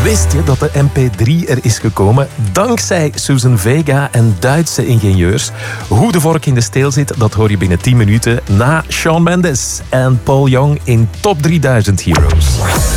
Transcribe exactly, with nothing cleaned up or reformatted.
Wist je dat de M P drie er is gekomen dankzij Susan Vega en Duitse ingenieurs? Hoe de vork in de steel zit, dat hoor je binnen tien minuten na Shawn Mendes en Paul Young in Top drieduizend Heroes.